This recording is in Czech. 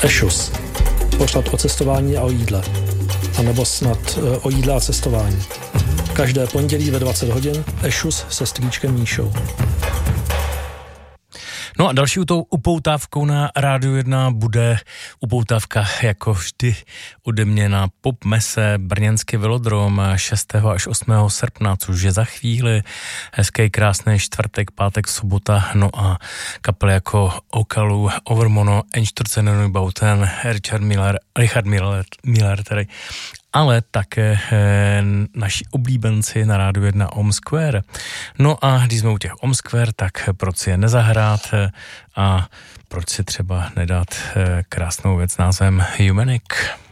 Ešus. Pořad o cestování a o jídle. A nebo snad o jídle a cestování. Každé pondělí ve 20 hodin Ešus se strýčkem Míšou. No a další upoutávkou na Rádiu 1 bude upoutávka jako vždy ode mě na Popmese Brněnský velodrom 6. až 8. srpna, což je za chvíli. Hezký, krásný čtvrtek, pátek, sobota, no a kapely jako Okalu, Overmono, Einstürzen Bauten, Richard Miller, tedy, ale také naši oblíbenci na Rádiu 1 Om Square. No a když jsme u těch Om Square, tak proč si je nezahrát a proč si třeba nedat krásnou věc názvem Humanic.